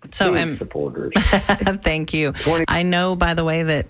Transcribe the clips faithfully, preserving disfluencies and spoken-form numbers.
So, big um, supporters. Thank you. twenty I know, by the way, that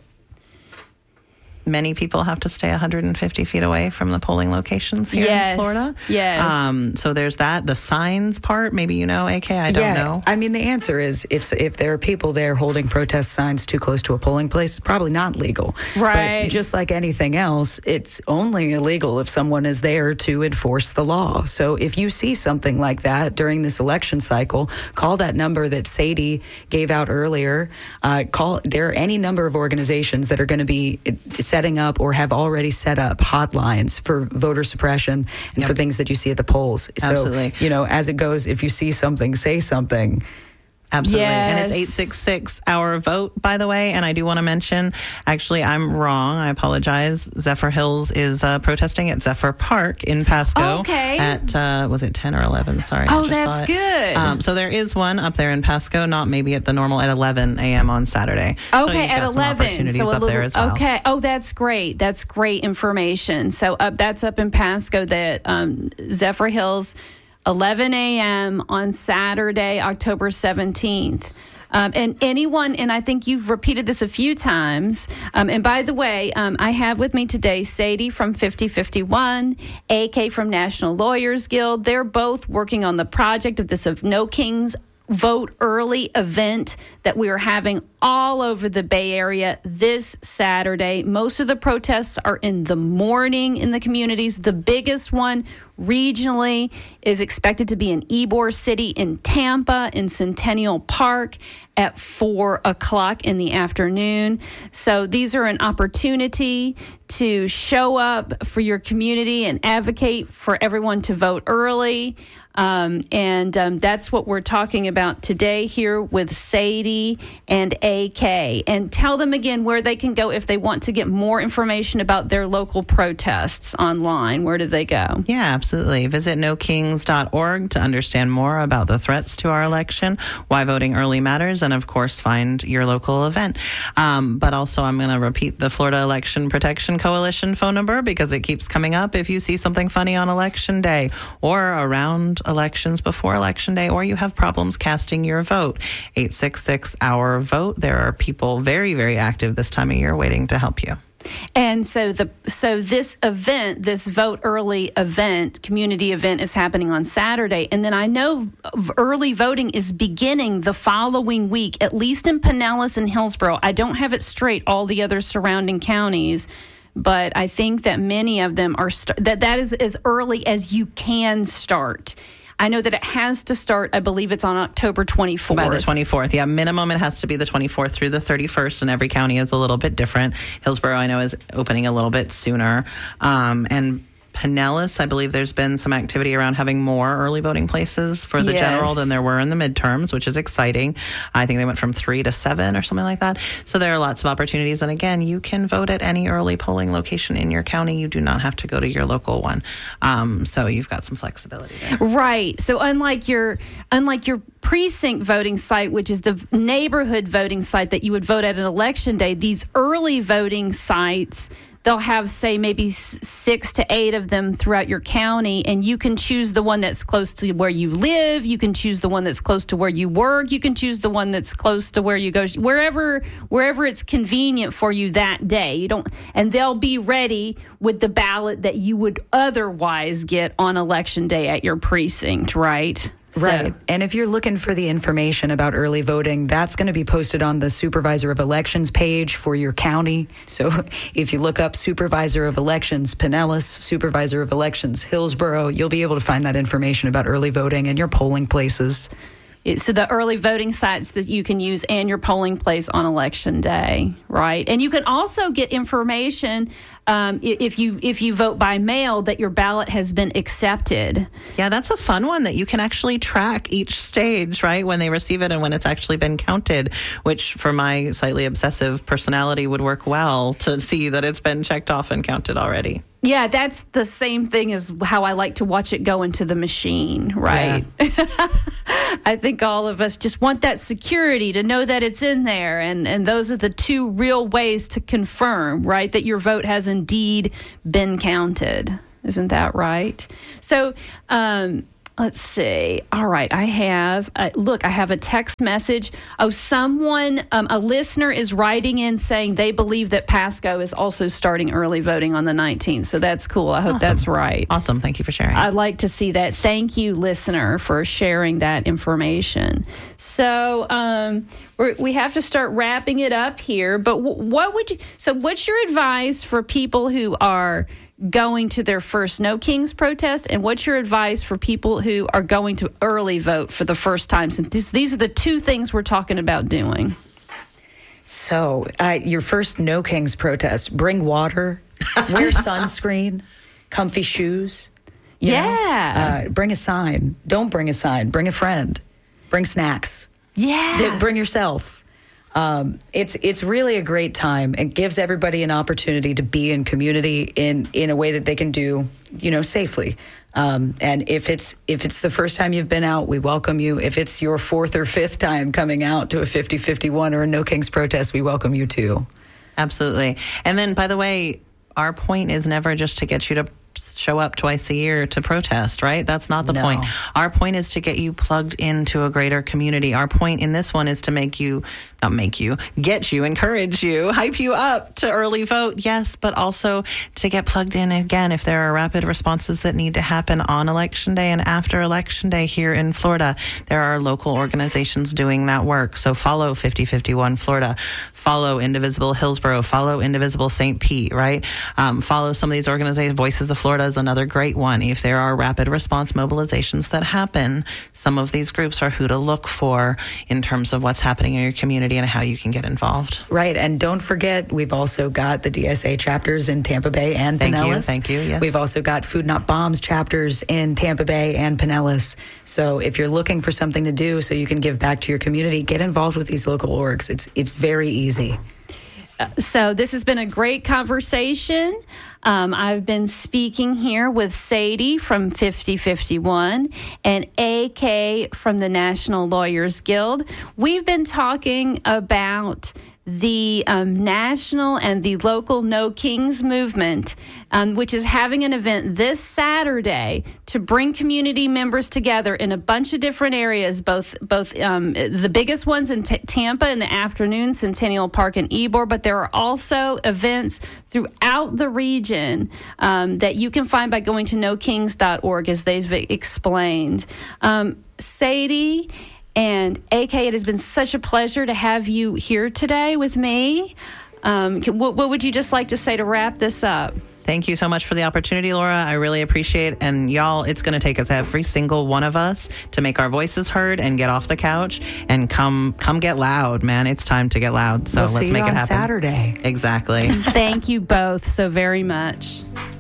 many people have to stay one hundred fifty feet away from the polling locations here yes. in Florida. Yes. Um, so there's that. The signs part, maybe you know, A K, I don't yeah, know. I mean, the answer is if if there are people there holding protest signs too close to a polling place, it's probably not legal. Right. But just like anything else, it's only illegal if someone is there to enforce the law. So if you see something like that during this election cycle, call that number that Sadie gave out earlier. Uh, call. There are any number of organizations that are going to be setting up or have already set up hotlines for voter suppression and Yep. for things that you see at the polls. Absolutely. So, you know, as it goes, if you see something, say something. Absolutely. And it's Yes. eight six six our vote, by the way. And I do want to mention, actually, I'm wrong. I apologize. Zephyr Hills is uh, protesting at Zephyr Park in Pasco. Okay. At, uh, was it ten or eleven? Sorry. I Oh, just that's saw it. good. Um, so there is one up there in Pasco, not maybe at the normal at eleven a.m. on Saturday. So Okay, you've at got some eleven. opportunities So a up little, there as well. okay. Oh, that's great. That's great information. So up, that's up in Pasco. That um, Zephyr Hills, eleven a.m. on Saturday, October seventeenth. Um, and anyone, and I think you've repeated this a few times. Um, and by the way, um, I have with me today Sadie from fifty fifty-one, A K from National Lawyers Guild. They're both working on the project of this of No Kings Vote Early event that we are having all over the Bay Area this Saturday. Most of the protests are in the morning in the communities. The biggest one regionally is expected to be in Ybor City, in Tampa, in Centennial Park at four o'clock in the afternoon. So these are an opportunity to show up for your community and advocate for everyone to vote early. Um, and um, that's what we're talking about today here with Sadie and A K. And tell them again where they can go if they want to get more information about their local protests online. Where do they go? Yeah, absolutely. Visit no kings dot org to understand more about the threats to our election, why voting early matters, and of course, find your local event. Um, but also, I'm going to repeat the Florida Election Protection Coalition phone number because it keeps coming up if you see something funny on Election Day or around elections before Election Day, or you have problems casting your vote. eight six six our vote. There are people very, very active this time of year waiting to help you. And so the so this event, this Vote Early event, community event is happening on Saturday. And then I know early voting is beginning the following week, at least in Pinellas and Hillsborough. I don't have it straight, all the other surrounding counties, but I think that many of them are, st- that that is as early as you can start. I know that it has to start, I believe it's on October twenty-fourth. By the twenty-fourth, yeah. Minimum, it has to be the twenty-fourth through the thirty-first, and every county is a little bit different. Hillsborough, I know, is opening a little bit sooner. Um, and Pinellas, I believe there's been some activity around having more early voting places for the Yes. general than there were in the midterms, which is exciting. I think they went from three to seven or something like that. So there are lots of opportunities. And again, you can vote at any early polling location in your county. You do not have to go to your local one. Um, so you've got some flexibility there. Right. So unlike your unlike your precinct voting site, which is the neighborhood voting site that you would vote at an election day, these early voting sites, they'll have, say, maybe six to eight of them throughout your county, and you can choose the one that's close to where you live. You can choose the one that's close to where you work. You can choose the one that's close to where you go, wherever wherever it's convenient for you that day. You don't, and they'll be ready with the ballot that you would otherwise get on election day at your precinct, right? Right. So, and if you're looking for the information about early voting, that's going to be posted on the Supervisor of Elections page for your county. So if you look up Supervisor of Elections Pinellas, Supervisor of Elections Hillsborough, you'll be able to find that information about early voting and your polling places. So the early voting sites that you can use and your polling place on election day, right? And you can also get information um, if you if you vote by mail that your ballot has been accepted. Yeah, that's a fun one that you can actually track each stage, right, when they receive it and when it's actually been counted, which for my slightly obsessive personality would work well to see that it's been checked off and counted already. Yeah, that's the same thing as how I like to watch it go into the machine, right? Yeah. I think all of us just want that security to know that it's in there. And, and those are the two real ways to confirm, right, that your vote has indeed been counted. Isn't that right? So, um, Let's see. All right. I have, uh, look, I have a text message. Oh, someone, um, a listener is writing in saying they believe that Pasco is also starting early voting on the nineteenth. So that's cool. I hope Awesome. that's right. Awesome. Thank you for sharing. I'd like to see that. Thank you, listener, for sharing that information. So um, we're, we have to start wrapping it up here. But w- what would you, so what's your advice for people who are going to their first No Kings protest, and what's your advice for people who are going to early vote for the first time? Since this, these are the two things we're talking about doing. So, uh, your first No Kings protest, bring water, wear sunscreen, comfy shoes. you know? Yeah. Uh, bring a sign. Don't bring a sign. Bring a friend. Bring snacks. Yeah. Th- bring yourself. Um, it's it's really a great time. It gives everybody an opportunity to be in community in, in a way that they can do, you know, safely. Um, and if it's if it's the first time you've been out, we welcome you. If it's your fourth or fifth time coming out to a fifty fifty-one or a No Kings protest, we welcome you too. Absolutely. And then, by the way, our point is never just to get you to show up twice a year to protest, right? That's not the No. point. Our point is to get you plugged into a greater community. Our point in this one is to make you, not make you, get you, encourage you, hype you up to early vote, yes, but also to get plugged in again if there are rapid responses that need to happen on Election Day and after Election Day here in Florida. There are local organizations doing that work. So follow fifty fifty-one Florida, follow Indivisible Hillsborough, follow Indivisible Saint Pete, right? Um, follow some of these organizations. Voices of Florida is another great one. If there are rapid response mobilizations that happen, some of these groups are who to look for in terms of what's happening in your community and how you can get involved. Right, and don't forget, we've also got the D S A chapters in Tampa Bay and Thank you, Pinellas. thank you, yes. We've also got Food Not Bombs chapters in Tampa Bay and Pinellas. So if you're looking for something to do so you can give back to your community, get involved with these local orgs. It's it's very easy. So this has been a great conversation. Um, I've been speaking here with Sadie from fifty fifty-one and A K from the National Lawyers Guild. We've been talking about the um, national and the local No Kings movement, um, which is having an event this Saturday to bring community members together in a bunch of different areas, both both um, the biggest ones in T- Tampa in the afternoon, Centennial Park and Ybor, but there are also events throughout the region um, that you can find by going to no kings dot org, as they've explained. Um, Sadie and A K, it has been such a pleasure to have you here today with me. Um, what, what would you just like to say to wrap this up? Thank you so much for the opportunity, Laura. I really appreciate it. And y'all, it's going to take us, every single one of us, to make our voices heard and get off the couch and come come get loud, man. It's time to get loud. So we'll let's see make you it on happen. Saturday. Exactly. Thank you both so very much.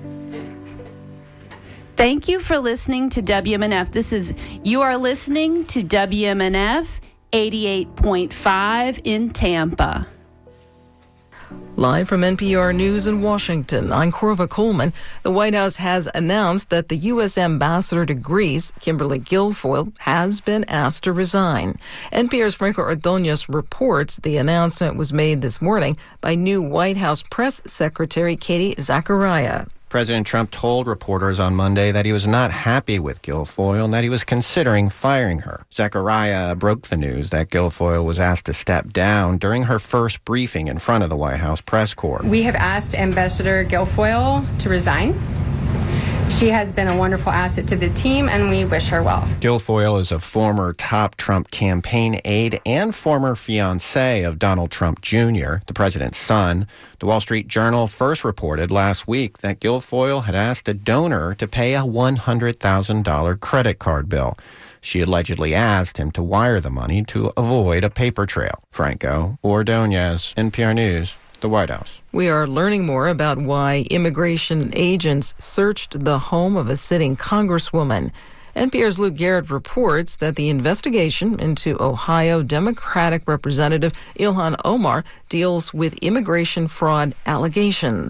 Thank you for listening to W M N F. This is, you are listening to W M N F eighty-eight point five in Tampa. Live from N P R News in Washington, I'm Corva Coleman. The White House has announced that the U S ambassador to Greece, Kimberly Guilfoyle, has been asked to resign. N P R's Franco Ordonez reports the announcement was made this morning by new White House Press Secretary Katie Zachariah. President Trump told reporters on Monday that he was not happy with Guilfoyle and that he was considering firing her. Zachariah broke the news that Guilfoyle was asked to step down during her first briefing in front of the White House press corps. We have asked Ambassador Guilfoyle to resign. She has been a wonderful asset to the team, and we wish her well. Guilfoyle is a former top Trump campaign aide and former fiancé of Donald Trump Junior, the president's son. The Wall Street Journal first reported last week that Guilfoyle had asked a donor to pay a one hundred thousand dollars credit card bill. She allegedly asked him to wire the money to avoid a paper trail. Franco Ordonez, N P R News, the White House. We are learning more about why immigration agents searched the home of a sitting congresswoman. N P R's Luke Garrett reports that the investigation into Ohio Democratic Representative Ilhan Omar deals with immigration fraud allegations.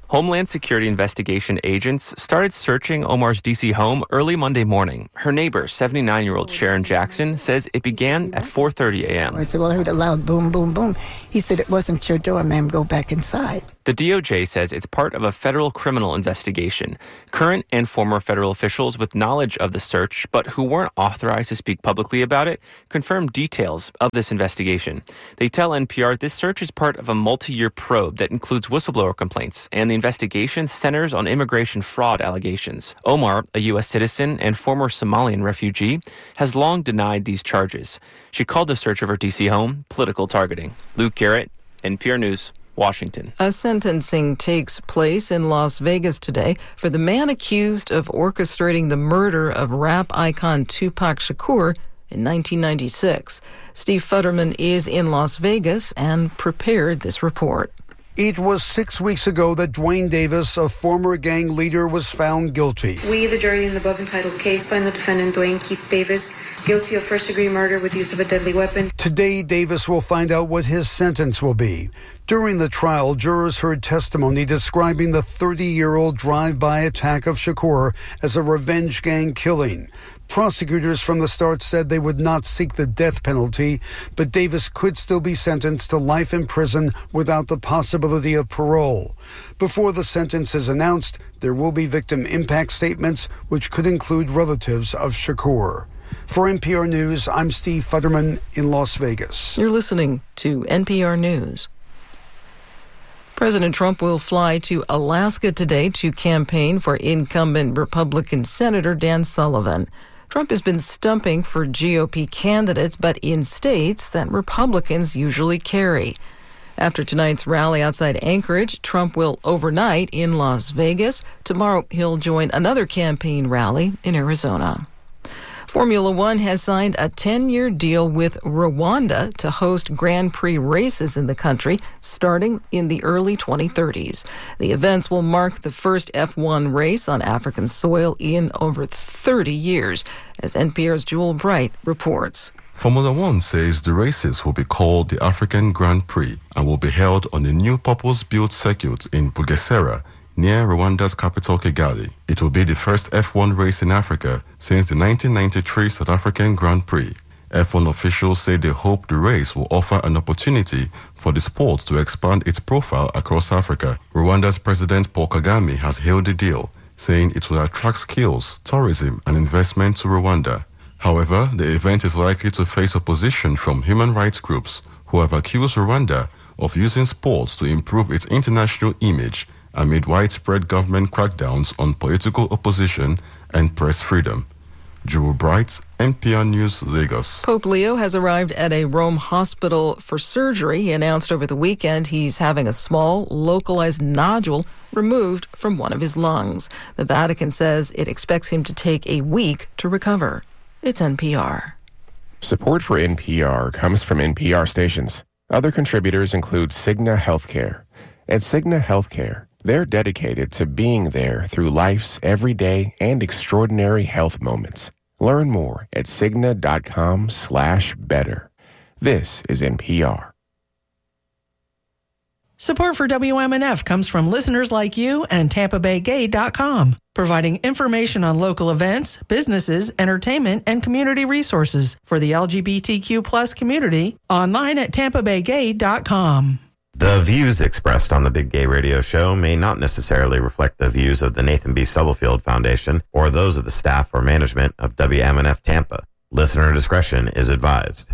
Homeland Security investigation agents started searching Omar's D C home early Monday morning. Her neighbor, seventy-nine-year-old Sharon Jackson, says it began at four thirty a.m. I said, well, I heard a loud boom, boom, boom. He said, it wasn't your door, ma'am. Go back inside. The D O J says it's part of a federal criminal investigation. Current and former federal officials with knowledge of the search, but who weren't authorized to speak publicly about it, confirmed details of this investigation. They tell N P R this search is part of a multi-year probe that includes whistleblower complaints, and the investigation centers on immigration fraud allegations. Omar, a U S citizen and former Somalian refugee, has long denied these charges. She called the search of her D C home political targeting. Luke Garrett, N P R News, Washington. A sentencing takes place in Las Vegas today for the man accused of orchestrating the murder of rap icon Tupac Shakur in nineteen ninety-six. Steve Futterman is in Las Vegas and prepared this report. It was six weeks ago that Dwayne Davis, a former gang leader, was found guilty. We, the jury in the above entitled case, find the defendant, Dwayne Keith Davis, guilty of first-degree murder with use of a deadly weapon. Today, Davis will find out what his sentence will be. During the trial, jurors heard testimony describing the thirty-year-old drive-by attack of Shakur as a revenge gang killing. Prosecutors from the start said they would not seek the death penalty, but Davis could still be sentenced to life in prison without the possibility of parole. Before the sentence is announced, there will be victim impact statements, which could include relatives of Shakur. For N P R News, I'm Steve Futterman in Las Vegas. You're listening to N P R News. President Trump will fly to Alaska today to campaign for incumbent Republican Senator Dan Sullivan. Trump has been stumping for G O P candidates, but in states that Republicans usually carry. After tonight's rally outside Anchorage, Trump will overnight in Las Vegas. Tomorrow, he'll join another campaign rally in Arizona. Formula One has signed a ten-year deal with Rwanda to host Grand Prix races in the country starting in the early twenty thirties. The events will mark the first F one race on African soil in over thirty years, as N P R's Jewel Bright reports. Formula One says the races will be called the African Grand Prix and will be held on the new purpose-built circuit in Bugesera, near Rwanda's capital, Kigali. It will be the first F one race in Africa since the nineteen ninety-three South African Grand Prix. F one officials say they hope the race will offer an opportunity for the sport to expand its profile across Africa. Rwanda's President Paul Kagame has hailed the deal, saying it will attract skills, tourism, and investment to Rwanda. However, the event is likely to face opposition from human rights groups who have accused Rwanda of using sports to improve its international image amid widespread government crackdowns on political opposition and press freedom. Jewel Bright, N P R News, Lagos. Pope Leo has arrived at a Rome hospital for surgery. He announced over the weekend he's having a small, localized nodule removed from one of his lungs. The Vatican says it expects him to take a week to recover. It's N P R. Support for N P R comes from N P R stations. Other contributors include Cigna Healthcare. At Cigna Healthcare, they're dedicated to being there through life's everyday and extraordinary health moments. Learn more at Cigna.com slash better. This is N P R. Support for W M N F comes from listeners like you and Tampa Bay Gay dot com, providing information on local events, businesses, entertainment, and community resources for the L G B T Q plus community online at Tampa Bay Gay dot com. The views expressed on the Big Gay Radio Show may not necessarily reflect the views of the Nathan B. Stubblefield Foundation or those of the staff or management of W M N F Tampa. Listener discretion is advised.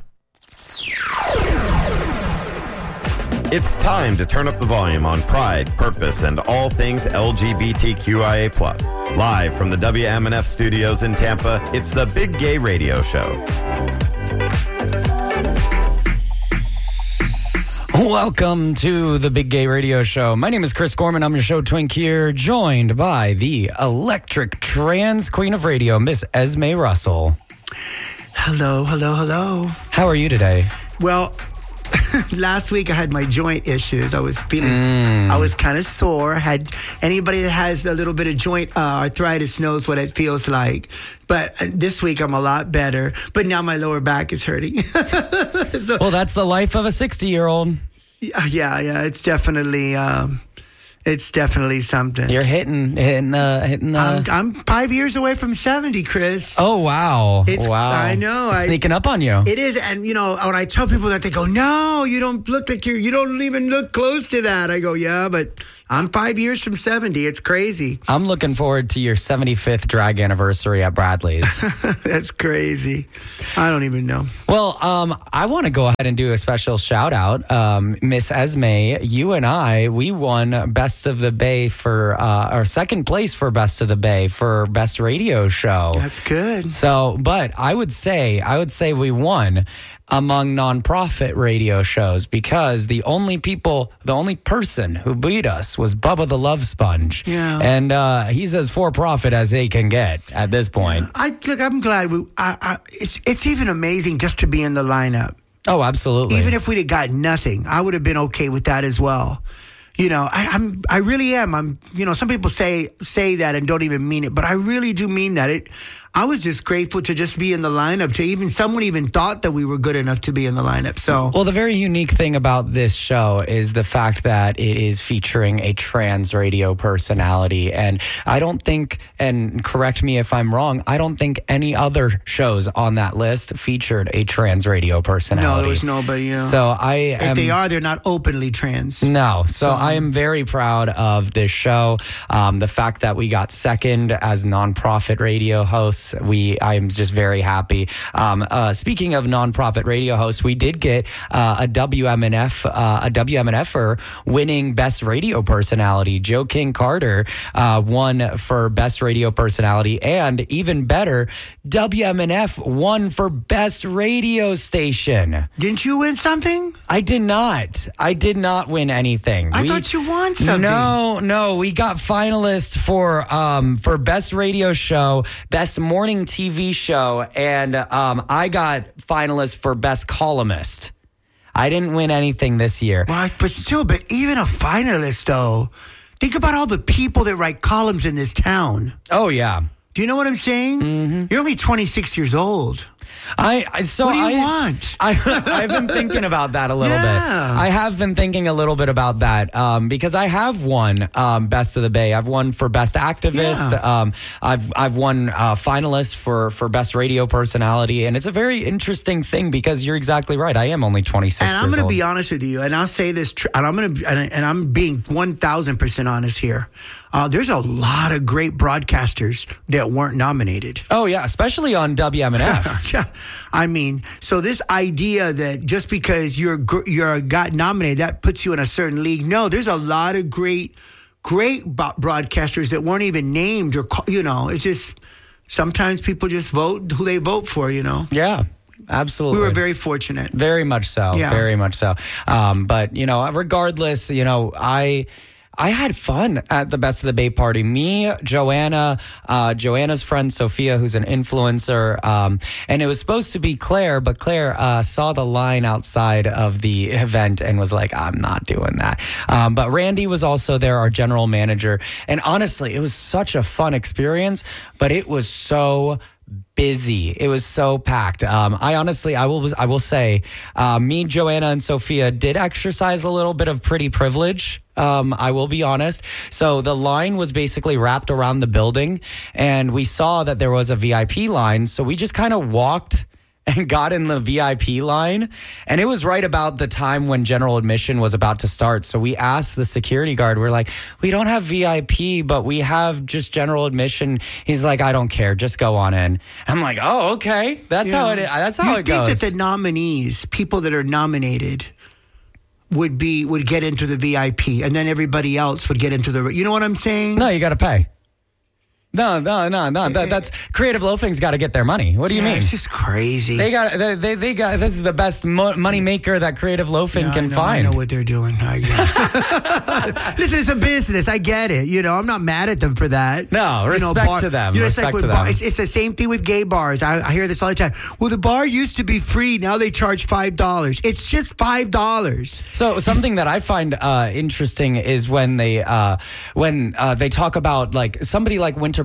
It's time to turn up the volume on pride, purpose, and all things L G B T Q I A plus. Live from the W M N F studios in Tampa, it's the Big Gay Radio Show. Welcome to the Big Gay Radio Show. My name is Chris Gorman. I'm your show twink here, joined by the electric trans queen of radio, Miss Esme Russell. Hello, hello, hello. How are you today? Well, last week I had my joint issues. I was feeling, Mm. I was kind of sore. Had anybody that has a little bit of joint uh, arthritis knows what it feels like. But this week I'm a lot better. But now my lower back is hurting. so, Well, that's the life of a sixty-year-old. yeah, yeah, it's definitely, um, It's definitely something. You're hitting, hitting, uh, hitting. Uh... I'm, I'm five years away from seventy, Chris. Oh wow! It's, wow! I know. It's I, sneaking up on you. It is, and you know, when I tell people that, they go, "No, you don't look like you're. You don't even look close to that." I go, "Yeah, but I'm five years from seventy. It's crazy." I'm looking forward to your seventy-fifth drag anniversary at Bradley's. That's crazy. I don't even know. Well, um, I want to go ahead and do a special shout out, um, Miss Esme. You and I, we won Best of the Bay for uh, or second place for Best of the Bay for Best Radio Show. That's good. So, but I would say, I would say we won among nonprofit radio shows because the only people, the only person who beat us was Bubba the Love Sponge. Yeah. And uh, he's as for profit as they can get at this point. I look. I'm glad. We, I, I, it's it's even amazing just to be in the lineup. Oh, absolutely. Even if we'd have got nothing, I would have been okay with that as well. You know, I, I'm, I really am. I'm, you know, some people say say that and don't even mean it, but I really do mean that. It, I was just grateful to just be in the lineup. To even someone even thought that we were good enough to be in the lineup. So, well, the very unique thing about this show is the fact that it is featuring a trans radio personality, and I don't think, and correct me if I'm wrong, I don't think any other shows on that list featured a trans radio personality. No, there was nobody. You know. So I, if am, they are, they're not openly trans. No. So, so I am very proud of this show. Um, the fact that we got second as nonprofit radio hosts, we I am just very happy. Um, uh, speaking of nonprofit radio hosts, we did get uh, a W M N F uh, a W M N F-er winning Best Radio Personality. Joe King Carter uh, won for Best Radio Personality, and even better, W M N F won for Best Radio Station. Didn't you win something? I did not. I did not win anything. I we, thought you won something. No, no, we got finalists for um, for Best Radio Show, Best Morning T V Show, and um, I got finalists for Best Columnist. I didn't win anything this year. Well, but still, but even a finalist, though, think about all the people that write columns in this town. Oh, yeah. Do you know what I'm saying? Mm-hmm. You're only twenty-six years old. I, I so what do you I, want? I, I've been thinking about that a little yeah. bit. I have been thinking a little bit about that um, because I have won um, Best of the Bay. I've won for Best Activist. Yeah. Um, I've I've won uh, finalists for for Best Radio Personality, and it's a very interesting thing because you're exactly right. I am only twenty-six. And I'm going to be honest with you, and I'll say this, tr- and I'm going to, and, and I'm being one thousand percent honest here. Uh, there's a lot of great broadcasters that weren't nominated. Oh, yeah, especially on W M N F. Yeah. I mean, so this idea that just because you're you're got nominated, that puts you in a certain league. No, there's a lot of great, great broadcasters that weren't even named or, you know, it's just sometimes people just vote who they vote for, you know? Yeah. Absolutely. We were very fortunate. Very much so. Yeah. Very much so. Um, but, you know, regardless, you know, I... I had fun at the Best of the Bay party. Me, Joanna, uh, Joanna's friend Sophia, who's an influencer, um, and it was supposed to be Claire, but Claire uh, saw the line outside of the event and was like, I'm not doing that. Um, but Randy was also there, our general manager, and honestly, it was such a fun experience, but it was so busy. It was so packed. Um, I honestly, I will, I will say, uh, me, Joanna, and Sophia did exercise a little bit of pretty privilege. Um, I will be honest. So the line was basically wrapped around the building, and we saw that there was a V I P line. So we just kind of walked and got in the V I P line, and it was right about the time when general admission was about to start. So we asked the security guard, we're like, we don't have V I P, but we have just general admission. He's like, I don't care, just go on in. I'm like, oh, okay. That's yeah. how it that's how you it goes. You think that the nominees, people that are nominated, would be would get into the V I P, and then everybody else would get into the, you know what I'm saying? No, you got to pay. No, no, no, no. That, that's Creative Loafing's got to get their money. What do you yeah, mean? It's just crazy. They got they they, they got this is the best mo- money maker that Creative Loafing yeah, can I know, find. I know what they're doing. I, Listen, it's a business. I get it. You know, I'm not mad at them for that. No, you respect know, bar, to them. You know, respect it's like to with bar, them. it's, it's the same thing with gay bars. I, I hear this all the time. Well, the bar used to be free. Now they charge five dollars. It's just five dollars. So something that I find uh, interesting is when they uh, when uh, they talk about like somebody like Winter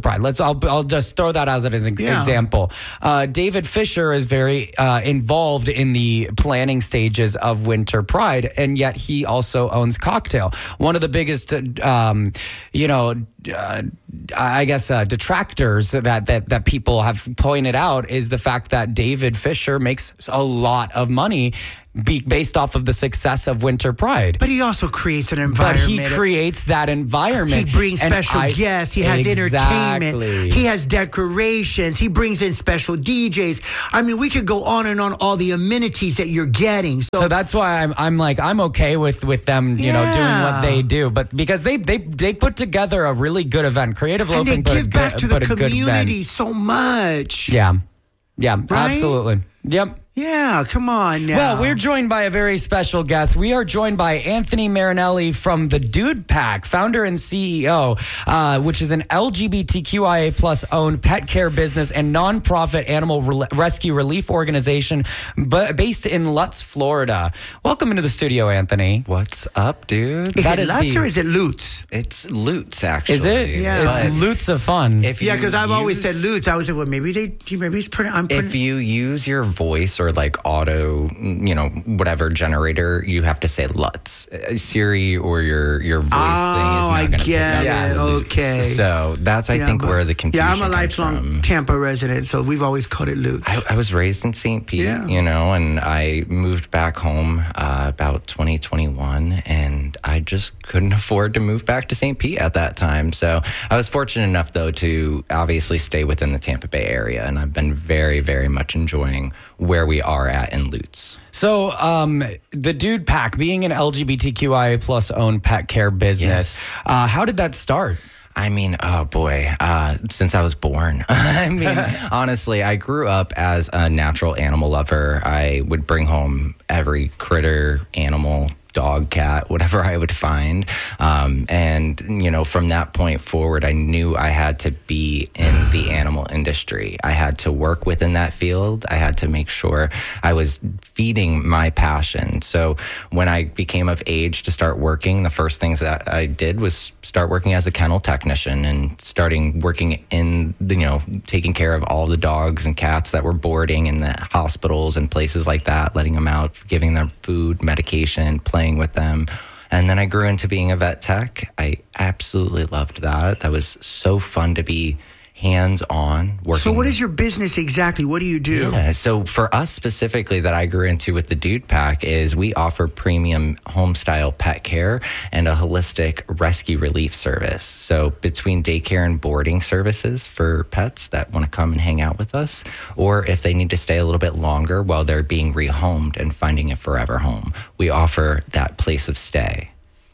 Pride. Let's. I'll, I'll just throw that as an Yeah. example. Uh, David Fisher is very uh, involved in the planning stages of Winter Pride, and yet he also owns Cocktail, one of the biggest, um, you know, uh, I guess uh, detractors that, that that people have pointed out is the fact that David Fisher makes a lot of money be based off of the success of Winter Pride. But he also creates an But environment. he creates that environment. He brings And special I- guests. He has Exactly. entertainment. He has decorations. He brings in special D Js. I mean, we could go on and on all the amenities that you're getting. So, So that's why I'm I'm like I'm okay with with them you know doing Yeah. what they do, but because they they they put together a really good event. Creative and they Loafing put a give back good, to put the a good event. community so much. Yeah, yeah, Right? absolutely. Yep. Yeah, come on now. Well, we're joined by a very special guest. We are joined by Anthony Marinelli from the Dude Pack, founder and C E O, uh, which is an L G B T Q I A plus owned pet care business and nonprofit animal re- rescue relief organization b- based in Lutz, Florida. Welcome into the studio, Anthony. What's up, dude? Is That it is Lutz the- or is it Lutz? It's Lutz, actually. Is it? Yeah. It's Lutz of fun. If Yeah, you because I've always use- said Lutz. I was like, well, maybe they, maybe he's pretty. I'm pretty. If you use your voice or like auto, you know, whatever generator, you have to say Lutz. Uh, Siri or your your voice Oh, thing is not I going to get pick up it. Lutz. Okay. So that's, I Yeah, think, but- where the confusion Yeah, I'm a comes lifelong from. Tampa resident, so we've always called it Lutz. I, I was raised in Saint Pete, Yeah. you know, and I moved back home uh, about twenty twenty-one, and I just couldn't afford to move back to Saint Pete at that time. So I was fortunate enough, though, to obviously stay within the Tampa Bay area, and I've been very, very much enjoying where we are at in Lutz. So, um, the Dude Pack, being an L G B T Q I A plus owned pet care business, uh, how did that start? I mean, oh boy, uh, since I was born. I mean, honestly, I grew up as a natural animal lover. I would bring home every critter, animal, dog, cat, whatever I would find. Um, and, you know, from that point forward, I knew I had to be in the animal industry. I had to work within that field. I had to make sure I was feeding my passion. So when I became of age to start working, the first things that I did was start working as a kennel technician and starting working in, the, you know, taking care of all the dogs and cats that were boarding in the hospitals and places like that, letting them out, giving them food, medication, playing with them. And then I grew into being a vet tech. I absolutely loved that. That was so fun to be hands-on working. So what is your business exactly? What do you do? Yeah, so for us specifically that I grew into with the Dude Pack is we offer premium home-style pet care and a holistic rescue relief service. So between daycare and boarding services for pets that want to come and hang out with us, or if they need to stay a little bit longer while they're being rehomed and finding a forever home, we offer that place of stay.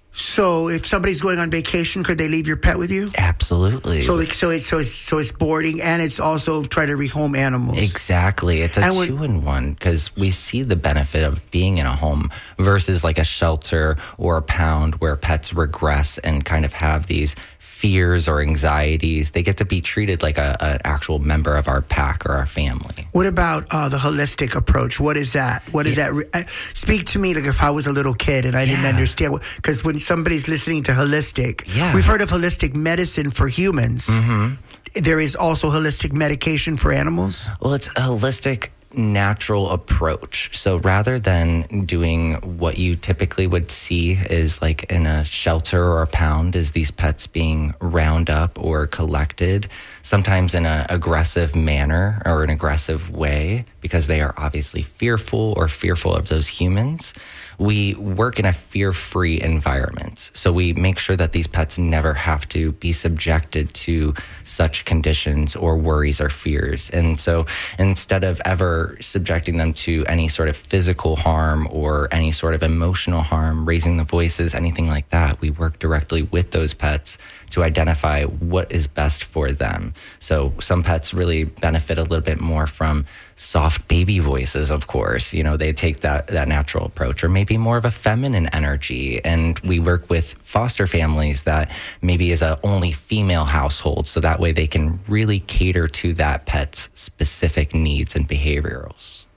So if somebody's going on vacation, could they leave your pet with you? Absolutely. So, like, so it's so it's so it's boarding and it's also trying to rehome animals. Exactly. It's a And when- two-in-one because we see the benefit of being in a home versus like a shelter or a pound where pets regress and kind of have these fears or anxieties. They get to be treated like a, an actual member of our pack or our family. What about uh, the holistic approach? What is that? What is that? Re- uh, speak to me like if I was a little kid and I didn't Yeah. understand. Because when somebody's listening to holistic, Yeah. we've heard of holistic medicine for humans. Mm-hmm. There is also holistic medication for animals. Well, it's a holistic natural approach. So rather than doing what you typically would see is like in a shelter or a pound is these pets being round up or collected, sometimes in an aggressive manner or an aggressive way because they are obviously fearful or fearful of those humans. We work in a fear-free environment. So we make sure that these pets never have to be subjected to such conditions or worries or fears. And so instead of ever subjecting them to any sort of physical harm or any sort of emotional harm, raising the voices, anything like that, we work directly with those pets to identify what is best for them. So some pets really benefit a little bit more from soft baby voices, of course. You know, they take that, that natural approach, or maybe more of a feminine energy. And we work with foster families that maybe is a only female household. So that way they can really cater to that pet's specific needs and behaviorals.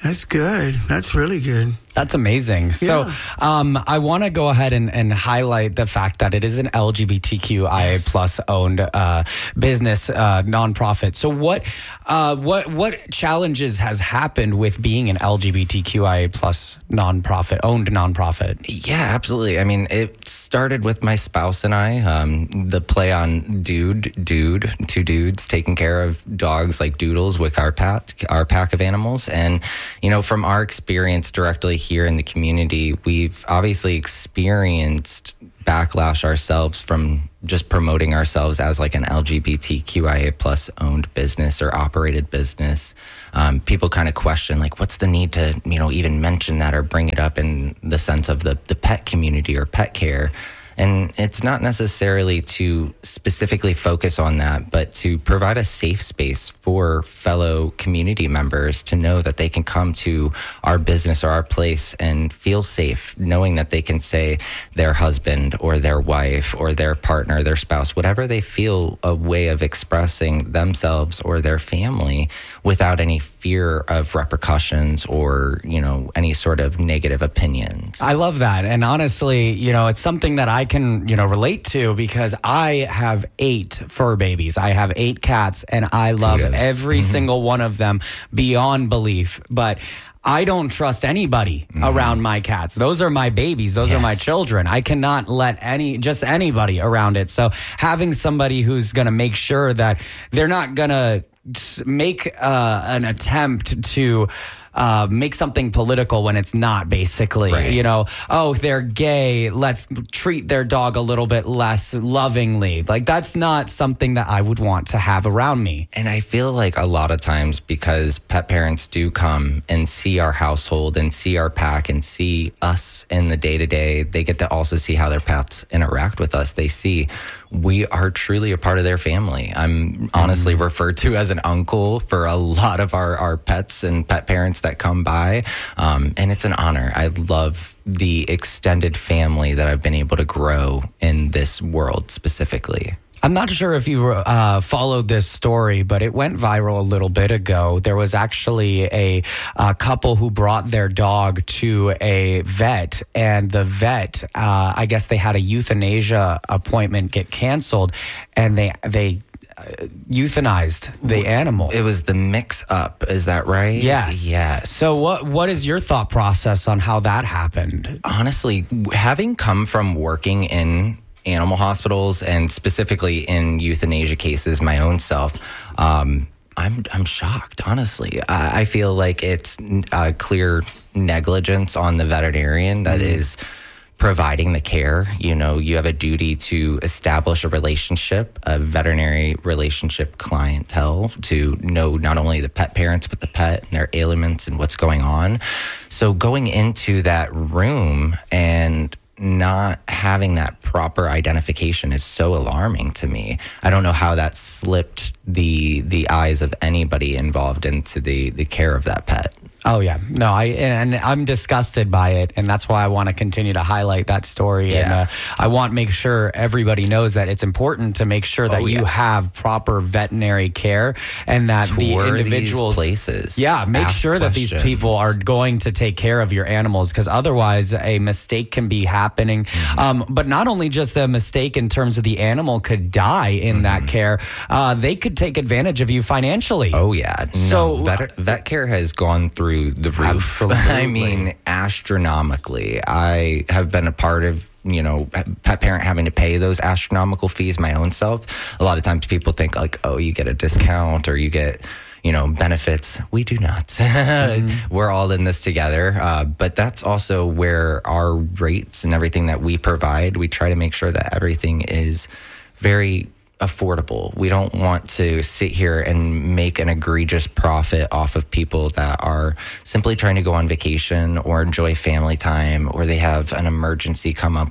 That's good. That's really good. That's amazing. So Yeah. um, I want to go ahead and, and highlight the fact that it is an L G B T Q I A plus owned uh, business uh, nonprofit. So what uh, what what challenges has happened with being an L G B T Q I A plus nonprofit owned nonprofit? Yeah, absolutely. I mean, it started with my spouse and I. Um, the play on dude, dude, two dudes taking care of dogs like Doodles with our pack, our pack of animals, and you know, from our experience directly here in the community, we've obviously experienced backlash ourselves from just promoting ourselves as like an L G B T Q I A plus owned business or operated business. Um, people kind of question like, what's the need to, you know, even mention that or bring it up in the sense of the, the pet community or pet care. And it's not necessarily to specifically focus on that, but to provide a safe space for fellow community members to know that they can come to our business or our place and feel safe, knowing that they can say their husband or their wife or their partner, their spouse, whatever they feel a way of expressing themselves or their family without any fear of repercussions or, you know, any sort of negative opinions. I love that. And honestly, you know, it's something that I can, you know, relate to because I have eight fur babies. I have eight cats and I love Kudos. every Mhm. single one of them beyond belief. But I don't trust anybody Mm-hmm. around my cats. Those are my babies. Those are my children. I cannot let any, just anybody around it. So having somebody who's going to make sure that they're not going to make uh, an attempt to uh, make something political when it's not, basically. Right. You know, oh, they're gay, let's treat their dog a little bit less lovingly. Like, that's not something that I would want to have around me. And I feel like a lot of times because pet parents do come and see our household and see our pack and see us in the day to day, they get to also see how their pets interact with us. They see we are truly a part of their family. I'm honestly mm-hmm. referred to as an uncle for a lot of our, our pets and pet parents that come by. Um, and it's an honor. I love the extended family that I've been able to grow in this world specifically. I'm not sure if you uh, followed this story, but it went viral a little bit ago. There was actually a, a couple who brought their dog to a vet, and the vet, uh, I guess they had a euthanasia appointment get canceled, and they they uh, euthanized the animal. It was the mix-up, is that right? Yes. Yes. So what what is your thought process on how that happened? Honestly, having come from working in animal hospitals and specifically in euthanasia cases, my own self, um, I'm I'm shocked. Honestly, I, I feel like it's a clear negligence on the veterinarian that mm. is providing the care. You know, you have a duty to establish a relationship, a veterinary relationship clientele to know not only the pet parents, but the pet and their ailments and what's going on. So going into that room and not having that proper identification is so alarming to me. I don't know how that slipped the the eyes of anybody involved into the the care of that pet. Oh yeah, no, I and I'm disgusted by it, and that's why I want to continue to highlight that story. Yeah. And uh, I want to make sure everybody knows that it's important to make sure that Oh, you yeah. have proper veterinary care, and that Tour the these individuals, places. yeah, make Ask sure that these questions. people are going to take care of your animals, because otherwise a mistake can be happening. Mm-hmm. Um, but not only just the mistake in terms of the animal could die in Mm-hmm. that care, uh, they could take advantage of you financially. Oh yeah. So no, vet, vet care has gone through the roof. Absolutely. I mean, astronomically. I have been a part of, you know, pet parent having to pay those astronomical fees my own self. A lot of times people think like, oh, you get a discount or you get, you know, benefits. We do not. Mm-hmm. We're all in this together. Uh, but that's also where our rates and everything that we provide, we try to make sure that everything is very affordable. We don't want to sit here and make an egregious profit off of people that are simply trying to go on vacation or enjoy family time, or they have an emergency come up with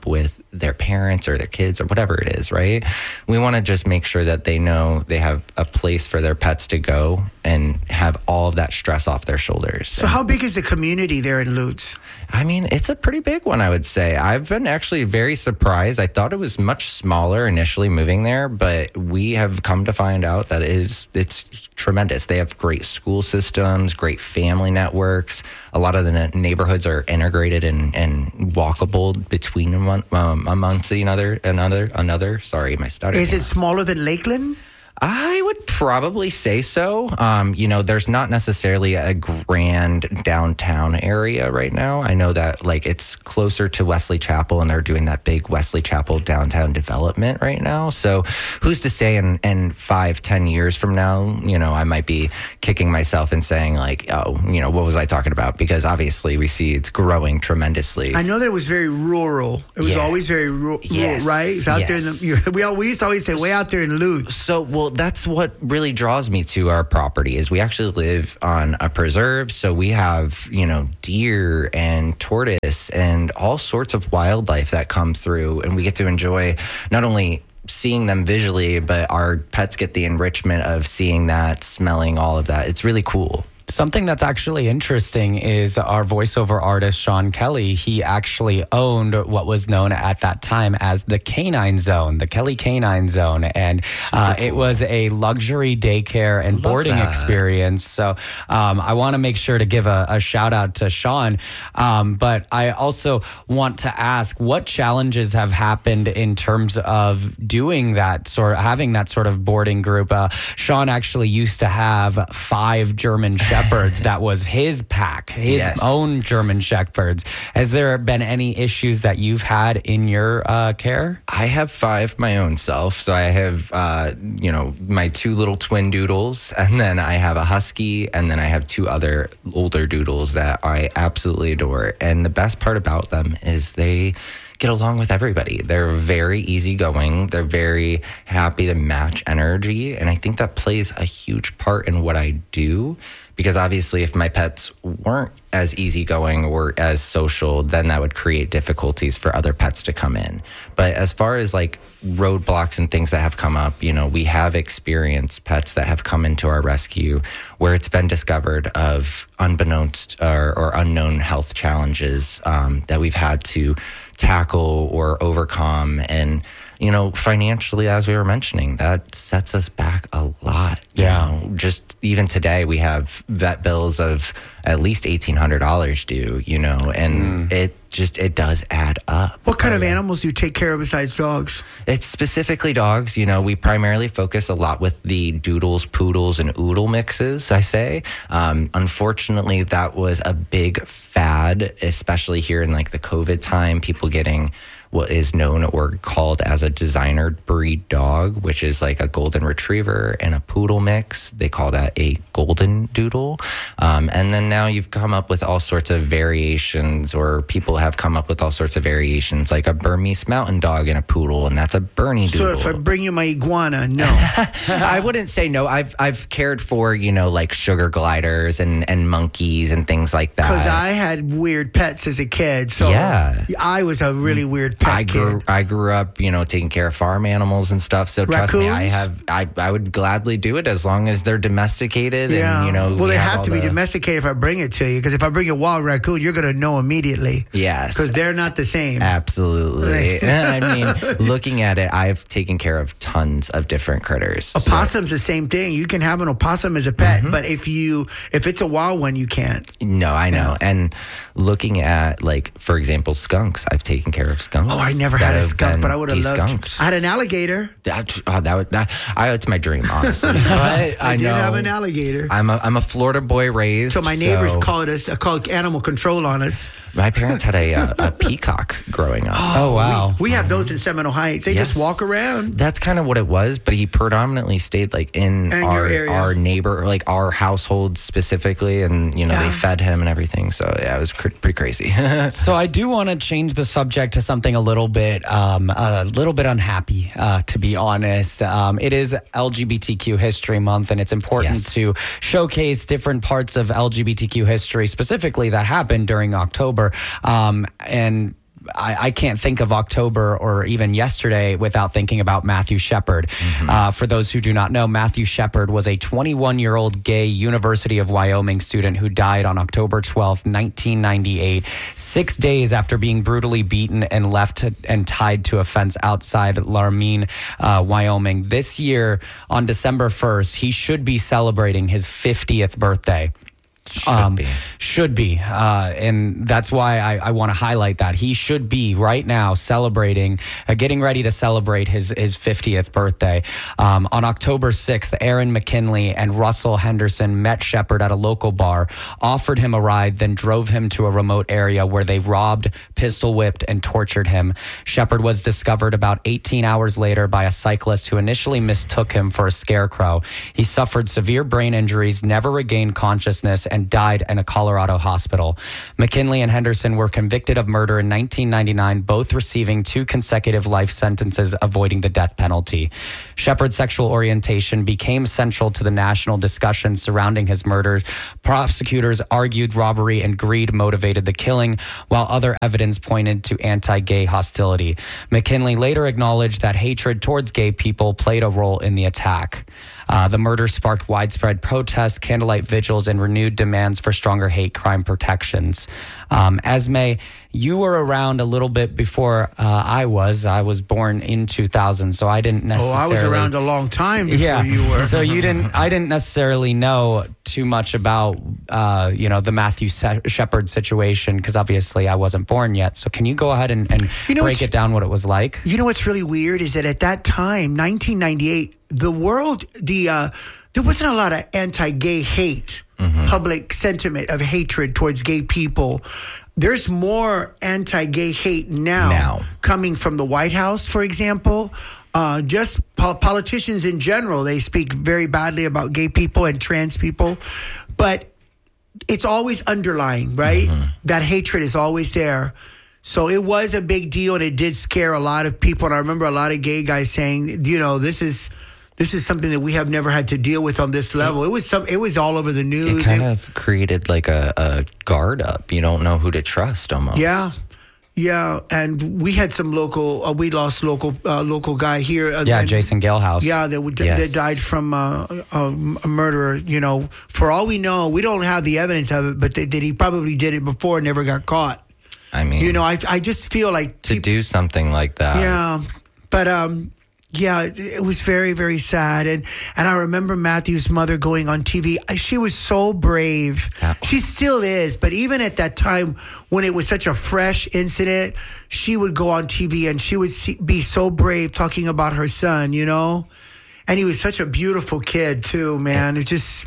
their parents or their kids or whatever it is, right? We want to just make sure that they know they have a place for their pets to go and have all of that stress off their shoulders. So how big is the community there in Lutz? I mean, it's a pretty big one, I would say. I've been actually very surprised. I thought it was much smaller initially moving there, but we have come to find out that it is, it's tremendous. They have great school systems, great family networks. A lot of the neighborhoods are integrated and, and walkable between them, um, amongst another, another, another. Sorry, my stutter. Is it smaller than Lakeland? I would probably say so. Um, you know, there's not necessarily a grand downtown area right now. I know that like it's closer to Wesley Chapel and they're doing that big Wesley Chapel downtown development right now. So who's to say in, in five, ten years from now, you know, I might be kicking myself and saying like, oh, you know, what was I talking about? Because obviously we see it's growing tremendously. I know that it was very rural. It was Yeah. always very rural, Yes. right? It's out Yes. there in the, we, all, we used to always say way out there in Lutz. So, well, that's what really draws me to our property is we actually live on a preserve. So we have, you know, deer and tortoise and all sorts of wildlife that come through. And we get to enjoy not only seeing them visually, but our pets get the enrichment of seeing that, smelling all of that. It's really cool. Something that's actually interesting is our voiceover artist, Sean Kelly. He actually owned what was known at that time as the Canine Zone, the Kelly Canine Zone. And uh, cool. It was a luxury daycare and Love boarding that. experience. So um, I want to make sure to give a, a shout out to Sean. Um, but I also want to ask what challenges have happened in terms of doing that sort of having that sort of boarding group. Uh, Sean actually used to have five German Shepherds. Shepherds, that was his pack, his Yes. own German Shepherds. Has there been any issues that you've had in your uh, care? I have five my own self. So I have, uh, you know, my two little twin doodles, and then I have a husky, and then I have two other older doodles that I absolutely adore. And the best part about them is they get along with everybody. They're very easygoing. They're very happy to match energy. And I think that plays a huge part in what I do. Because obviously, if my pets weren't as easygoing or as social, then that would create difficulties for other pets to come in. But as far as like roadblocks and things that have come up, you know, we have experienced pets that have come into our rescue where it's been discovered of unbeknownst or, or unknown health challenges um, that we've had to tackle or overcome. And, you know, financially, as we were mentioning, that sets us back a lot. You Yeah. know, just even today, we have vet bills of at least eighteen hundred dollars due, you know, and mm. it just, it does add up. What kind of animals do you take care of besides dogs? It's specifically dogs. You know, we primarily focus a lot with the doodles, poodles, and oodle mixes, I say. Um, unfortunately, that was a big fad, especially here in like the COVID time, people getting what is known or called as a designer breed dog, which is like a golden retriever and a poodle mix. They call that a golden doodle. Um, and then now you've come up with all sorts of variations, or people have come up with all sorts of variations, like a Burmese mountain dog and a poodle, and that's a Bernie doodle. So if I bring you my iguana, no. I wouldn't say no. I've I've cared for, you know, like sugar gliders and, and monkeys and things like that. Because I had weird pets as a kid. So Yeah. I was a really weird pet I grew kid. I grew up, you know, taking care of farm animals and stuff. So trust me, I Raccoons? have I, I would gladly do it as long as they're domesticated Yeah. and, you know, well, we they have all to be the- domesticated if I bring it to you. Because if I bring you a wild raccoon, you're going to know immediately. Yes. Because they're not the same. Absolutely. I mean, looking at it, I've taken care of tons of different critters. So- Opossum's the same thing. You can have an opossum as a pet, Mm-hmm. but if you if it's a wild one, you can't. No, I know. And looking at, like, for example, skunks, I've taken care of skunks. Oh, I never that had a have skunk, been but I would have loved. de-skunked. I had an alligator. That, oh, that would, that, I, it's my dream, honestly. But I, I did know have an alligator. I'm a, I'm a Florida boy raised. So my neighbors so called us, uh, called animal control on us. My parents had a, a, a peacock growing up. Oh, wow. We, we have those in Seminole Heights. They just Yes. walk around. That's kind of what it was, but he predominantly stayed like in In your our area. our neighbor, like our household specifically, and you know Yeah. they fed him and everything. So yeah, it was cr- pretty crazy. So I do want to change the subject to something a little bit, um, a little bit unhappy, uh, to be honest. Um, it is L G B T Q History Month, and it's important Yes. to showcase different parts of L G B T Q history, specifically that happened during October. Um, and I, I can't think of October or even yesterday without thinking about Matthew Shepard. Mm-hmm. Uh, for those who do not know, Matthew Shepard was a twenty-one-year-old gay University of Wyoming student who died on October twelfth, nineteen ninety-eight, six days after being brutally beaten and left to, and tied to a fence outside Laramine, uh, Wyoming. This year, on December first, he should be celebrating his fiftieth birthday. Should um, be. Should be. Uh, and that's why I, I want to highlight that. He should be right now celebrating, uh, getting ready to celebrate his, his fiftieth birthday. Um, on October sixth, Aaron McKinley and Russell Henderson met Shepard at a local bar, offered him a ride, then drove him to a remote area where they robbed, pistol whipped, and tortured him. Shepard was discovered about eighteen hours later by a cyclist who initially mistook him for a scarecrow. He suffered severe brain injuries, never regained consciousness, and died in a Colorado hospital. McKinley and Henderson were convicted of murder in nineteen ninety-nine, both receiving two consecutive life sentences, avoiding the death penalty. Shepard's sexual orientation became central to the national discussion surrounding his murders. Prosecutors argued robbery and greed motivated the killing, while other evidence pointed to anti-gay hostility. McKinley later acknowledged that hatred towards gay people played a role in the attack. Uh, the murder sparked widespread protests, candlelight vigils, and renewed demands for stronger hate crime protections. Um, Esme, you were around a little bit before uh, I was. I was born in two thousand, so I didn't necessarily. Oh, I was around a long time before yeah. you were. So you didn't. I didn't necessarily know too much about, uh, you know, the Matthew Se- Shepard situation because obviously I wasn't born yet. So can you go ahead and, and you know break it down what it was like? You know what's really weird is that at that time, nineteen ninety-eight, the world, the uh, there wasn't a lot of anti-gay hate, mm-hmm. public sentiment of hatred towards gay people. There's more anti-gay hate now, now. coming from the White House, for example. Uh, just po- politicians in general, they speak very badly about gay people and trans people. But it's always underlying, right? Mm-hmm. That hatred is always there. So it was a big deal, and it did scare a lot of people. And I remember a lot of gay guys saying, you know, this is... This is something that we have never had to deal with on this level. It was some. It was all over the news. It kind it, of created like a, a guard up. You don't know who to trust almost. Yeah, yeah. And we had some local. Uh, we lost local uh, local guy here. Uh, yeah, and, Jason Galehouse. Yeah, that, that, yes. that died from uh, a, a murderer. You know, for all we know, we don't have the evidence of it, but that he probably did it before and never got caught. I mean, you know, I I just feel like to people, do something like that. Yeah, but um. Yeah, it was very, very sad. And and I remember Matthew's mother going on T V. She was so brave. Yeah. She still is. But even at that time, when it was such a fresh incident, she would go on T V and she would see, be so brave talking about her son, you know? And he was such a beautiful kid, too, man. It just...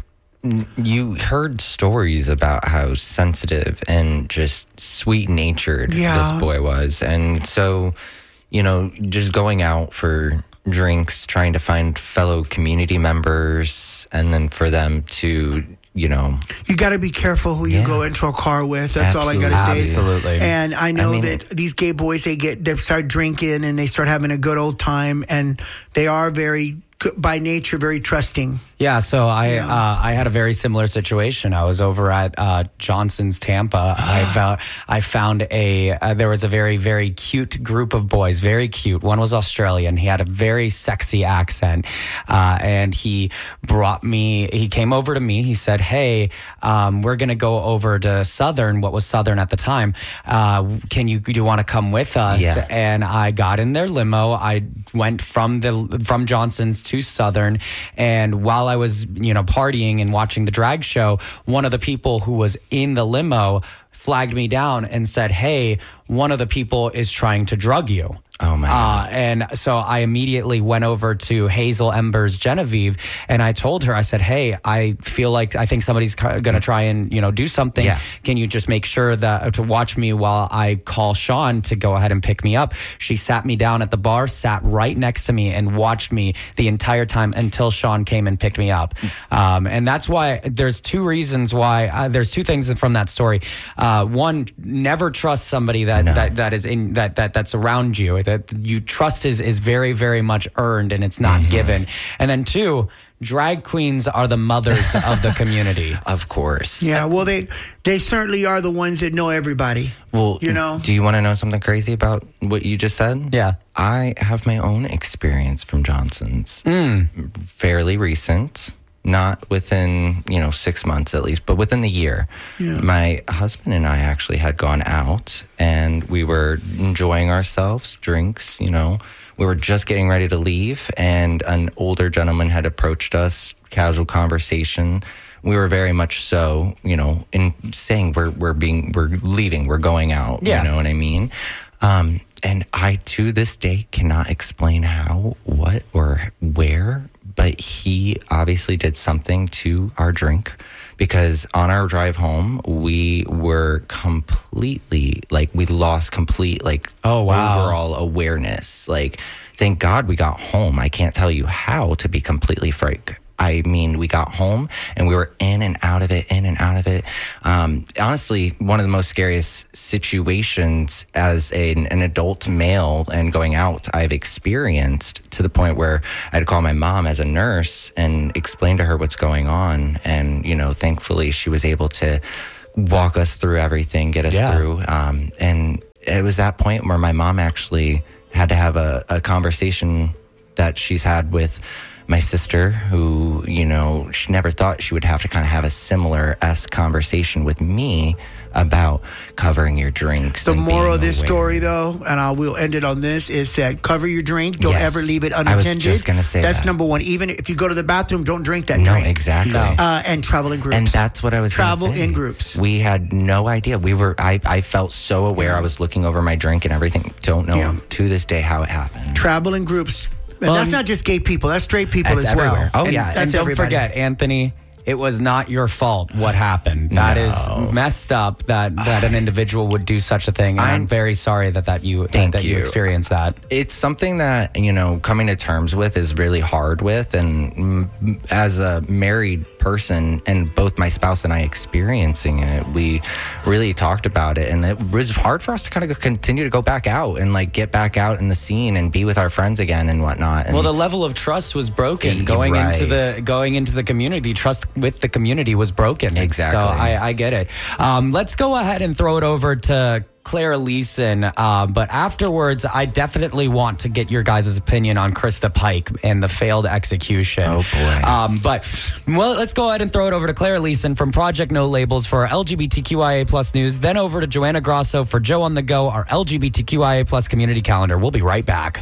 You heard stories about how sensitive and just sweet-natured yeah. this boy was. And so, you know, just going out for... drinks, trying to find fellow community members, and then for them to, you know... You got to be careful who you yeah. go into a car with. That's Absolutely. all I got to say. Absolutely. And I know I mean, that these gay boys, they get they start drinking and they start having a good old time, and they are very, by nature, very trusting. Yeah, so I Yeah. uh, I had a very similar situation. I was over at uh, Johnson's Tampa. I found I found a uh, there was a very very cute group of boys, very cute. One was Australian. He had a very sexy accent, uh, and he brought me. He came over to me. He said, "Hey, um, we're gonna go over to Southern. What was Southern at the time? Uh, can you do you want to come with us?" Yeah. And I got in their limo. I went from the from Johnson's to Southern, and while I I was, you know, partying and watching the drag show, one of the people who was in the limo flagged me down and said, "Hey, one of the people is trying to drug you." Oh, my God. Uh, and so I immediately went over to Hazel Embers Genevieve, and I told her, I said, "Hey, I feel like I think somebody's going to try and, you know, do something. Yeah. Can you just make sure that to watch me while I call Sean to go ahead and pick me up?" She sat me down at the bar, sat right next to me, and watched me the entire time until Sean came and picked me up. Um, and that's why there's two reasons why uh, there's two things from that story. Uh, one, never trust somebody that, No. that that is in that that that's around you. that you trust is is very, very much earned and it's not mm-hmm. given. And then two, drag queens are the mothers of the community. Of course. Yeah, well, they they certainly are the ones that know everybody. Well, you know. Do you want to know something crazy about what you just said? Yeah. I have my own experience from Johnson's. Mm. Fairly recent. Not within, you know, six months at least, but within the year. Yeah. My husband and I actually had gone out and we were enjoying ourselves, drinks, you know. We were just getting ready to leave and an older gentleman had approached us, casual conversation. We were very much so, you know, in saying we're we're being we're leaving, we're going out, yeah. you know what I mean? Um, and I to this day cannot explain how, what, or where, but he obviously did something to our drink because on our drive home, we were completely, like, we lost complete, like, oh, wow. overall awareness. Like, thank God we got home. I can't tell you how, to be completely frank. I mean, we got home and we were in and out of it, in and out of it. Um, honestly, one of the most scariest situations as a, an adult male and going out I've experienced, to the point where I had to call my mom as a nurse and explain to her what's going on. And, you know, thankfully she was able to walk us through everything, get us yeah. through. Um, and it was that point where my mom actually had to have a, a conversation that she's had with my sister, who, you know, she never thought she would have to kind of have a similar-esque conversation with me about covering your drinks. The and moral of being this aware. story, though, and I will end it on this, is that cover your drink. Don't Yes. ever leave it I was unattended. just gonna say That's that. number one. Even if you go to the bathroom, don't drink that No, drink. exactly. Uh, and travel in groups. And that's what I was Travel gonna say. in groups. We had no idea. We were. I, I felt so aware. Yeah. I was looking over my drink and everything. Don't know Yeah. to this day how it happened. Travel in groups. And Well, that's not just gay people. That's straight people That's as well. everywhere. Oh, and, yeah. and That's don't everybody. forget, Anthony, it was not your fault what happened. That No. is messed up that, that an individual would do such a thing. And I'm, I'm- very sorry that, that you Thank that you you. experienced that. It's something that, you know, coming to terms with is really hard with. And mm, as a married person and both my spouse and I experiencing it, we really talked about it. And it was hard for us to kind of continue to go back out and like get back out in the scene and be with our friends again and whatnot. And Well, the level of trust was broken Y- going right. into the going into the community. Trust with the community was broken. Exactly. So I, I get it. Um, let's go ahead and throw it over to Claire Leeson. Uh, but afterwards, I definitely want to get your guys' opinion on Krista Pike and the failed execution. Oh, boy. Um, but well, let's go ahead and throw it over to Claire Leeson from Project No Labels for our L G B T Q I A plus news. Then over to Joanna Grosso for Joe on the Go, our L G B T Q I A plus community calendar. We'll be right back.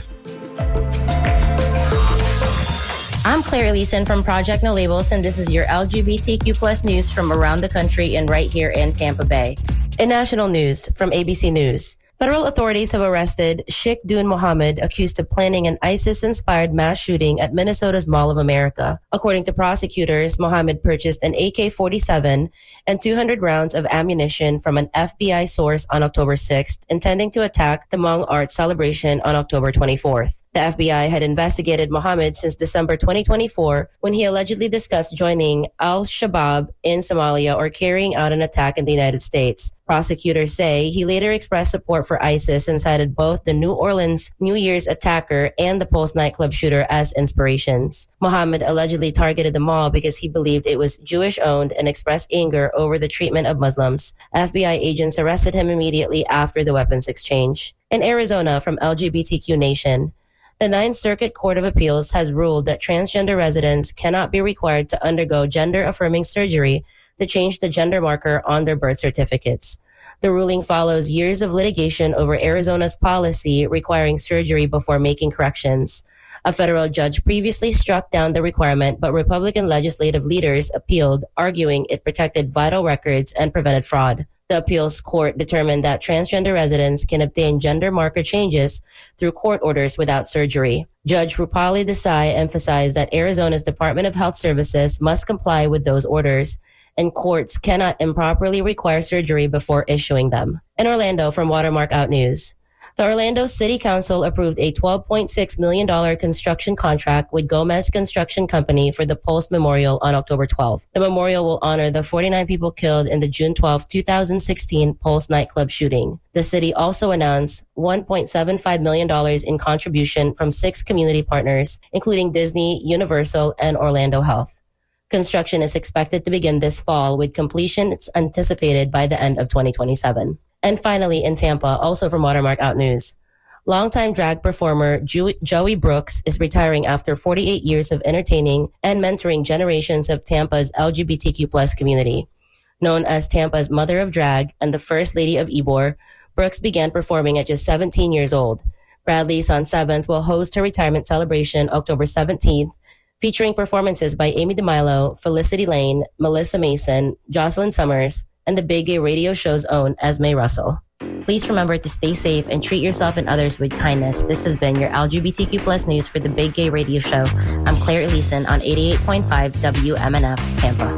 I'm Claire Leeson from Project No Labels, and this is your L G B T Q plus news from around the country and right here in Tampa Bay. In national news from A B C News, federal authorities have arrested Sheikh Dun Mohammed, accused of planning an ISIS-inspired mass shooting at Minnesota's Mall of America. According to prosecutors, Mohammed purchased an A K forty-seven and two hundred rounds of ammunition from an F B I source on October sixth, intending to attack the Hmong Arts celebration on October twenty-fourth. The F B I had investigated Mohammed since December twenty twenty-four, when he allegedly discussed joining al-Shabaab in Somalia or carrying out an attack in the United States. Prosecutors say he later expressed support for ISIS and cited both the New Orleans New Year's attacker and the Pulse nightclub shooter as inspirations. Mohammed allegedly targeted the mall because he believed it was Jewish-owned and expressed anger over the treatment of Muslims. F B I agents arrested him immediately after the weapons exchange. In Arizona, from L G B T Q Nation, the Ninth Circuit Court of Appeals has ruled that transgender residents cannot be required to undergo gender-affirming surgery to change the gender marker on their birth certificates. The ruling follows years of litigation over Arizona's policy requiring surgery before making corrections. A federal judge previously struck down the requirement, but Republican legislative leaders appealed, arguing it protected vital records and prevented fraud. The appeals court determined that transgender residents can obtain gender marker changes through court orders without surgery. Judge Rupali Desai emphasized that Arizona's Department of Health Services must comply with those orders, and courts cannot improperly require surgery before issuing them. In Orlando, from Watermark Out News, The Orlando City Council approved a twelve point six million dollars construction contract with Gomez Construction Company for the Pulse Memorial on October twelfth. The memorial will honor the forty-nine people killed in the June twelfth, twenty sixteen Pulse nightclub shooting. The city also announced one point seven five million dollars in contribution from six community partners, including Disney, Universal, and Orlando Health. Construction is expected to begin this fall, with completion anticipated by the end of twenty twenty-seven. And finally, in Tampa, also from Watermark Out News, longtime drag performer jo- Joey Brooks is retiring after forty-eight years of entertaining and mentoring generations of Tampa's L G B T Q plus community. Known as Tampa's Mother of Drag and the First Lady of Ybor, Brooks began performing at just seventeen years old. Bradley's on seventh will host her retirement celebration October seventeenth, featuring performances by Amy DeMilo, Felicity Lane, Melissa Mason, Jocelyn Summers, and the Big Gay Radio Show's own Esme Russell. Please remember to stay safe and treat yourself and others with kindness. This has been your L G B T Q plus news for the Big Gay Radio Show. I'm Claire Elison on eighty-eight point five W M N F Tampa.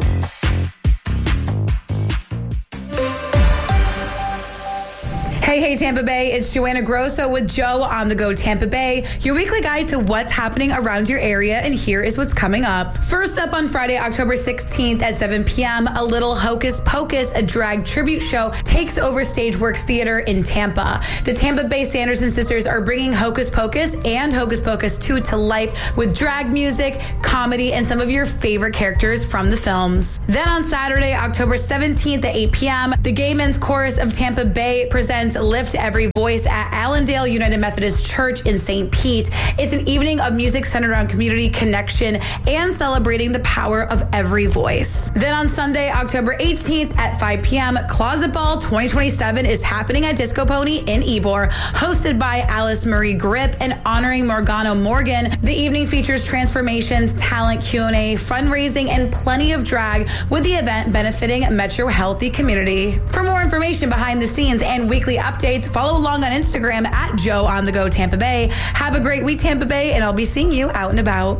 Hey, hey, Tampa Bay, it's Joanna Grosso with Joe on the Go Tampa Bay, your weekly guide to what's happening around your area, and here is what's coming up. First up on Friday, October sixteenth at seven p.m., a little Hocus Pocus, a drag tribute show, takes over Stageworks Theater in Tampa. The Tampa Bay Sanderson sisters are bringing Hocus Pocus and Hocus Pocus two to life with drag music, comedy, and some of your favorite characters from the films. Then on Saturday, October seventeenth at eight p.m., the Gay Men's Chorus of Tampa Bay presents Lift Every Voice at Allendale United Methodist Church in Saint Pete. It's an evening of music centered on community connection and celebrating the power of every voice. Then on Sunday, October eighteenth at five p.m., Closet Ball twenty twenty-seven is happening at Disco Pony in Ybor, hosted by Alice Marie Grip and honoring Morgana Morgan. The evening features transformations, talent, Q and A, fundraising, and plenty of drag, with the event benefiting Metro Healthy Community. For more information behind the scenes and weekly updates, follow along on Instagram at Joe on the Go Tampa Bay. Have a great week, Tampa Bay, and I'll be seeing you out and about.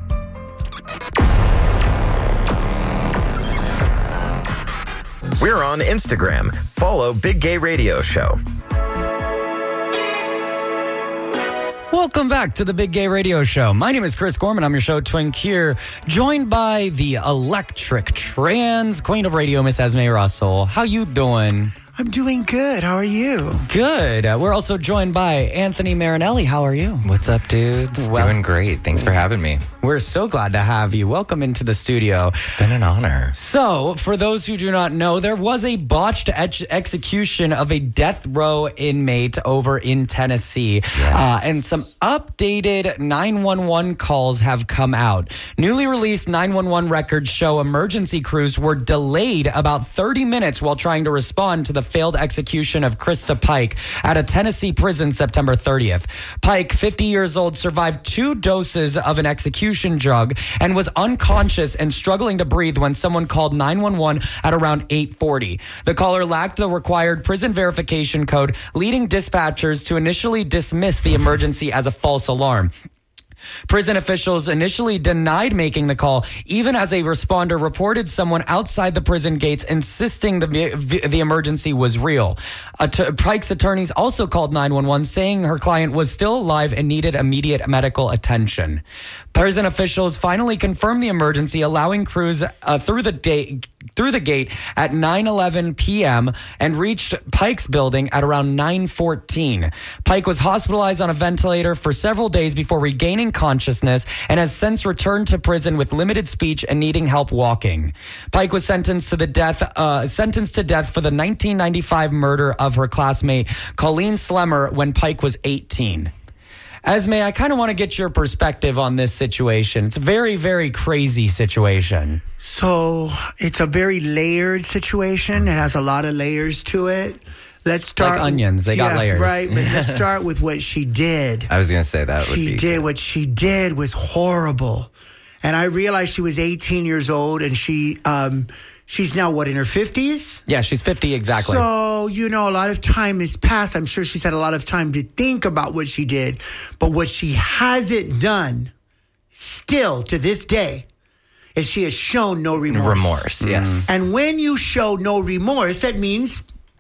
We're on Instagram. Follow Big Gay Radio Show. Welcome back to the Big Gay Radio Show. My name is Chris Gorman. I'm your show twin Kier, joined by the electric trans queen of radio, Miss Esme Russell. How you doing? I'm doing good. How are you? Good. Uh, we're also joined by Anthony Marinelli. How are you? What's up, dudes? Well, doing great. Thanks for having me. We're so glad to have you. Welcome into the studio. It's been an honor. So, for those who do not know, there was a botched ex- execution of a death row inmate over in Tennessee. Yes. Uh, and some updated nine one one calls have come out. Newly released nine one one records show emergency crews were delayed about thirty minutes while trying to respond to the failed execution of Krista Pike at a Tennessee prison September thirtieth. Pike, fifty years old, survived two doses of an execution drug and was unconscious and struggling to breathe when someone called nine one one at around eight forty. The caller lacked the required prison verification code, leading dispatchers to initially dismiss the emergency as a false alarm. Prison officials initially denied making the call, even as a responder reported someone outside the prison gates insisting the the emergency was real. At- Pike's attorneys also called nine one one, saying her client was still alive and needed immediate medical attention. Prison officials finally confirmed the emergency, allowing crews uh, through the day through the gate at nine eleven p.m. and reached Pike's building at around nine fourteen. Pike was hospitalized on a ventilator for several days before regaining consciousness and has since returned to prison with limited speech and needing help walking. Pike was sentenced to the death uh, sentenced to death for the nineteen ninety-five murder of her classmate Colleen Slemmer when Pike was eighteen. Esme, I kind of want to get your perspective on this situation. It's a very, very crazy situation. So it's a very layered situation. It has a lot of layers to it. Let's start. Like onions, they yeah, got layers. Right, but let's start with what she did. I was going to say that would she be. She did. What she did was horrible. And I realized she was eighteen years old, and she... um She's now, what, in her fifties? Yeah, she's fifty, exactly. So, you know, a lot of time has passed. I'm sure she's had a lot of time to think about what she did. But what she hasn't done, still to this day, is she has shown no remorse. Remorse, yes. And when you show no remorse, that means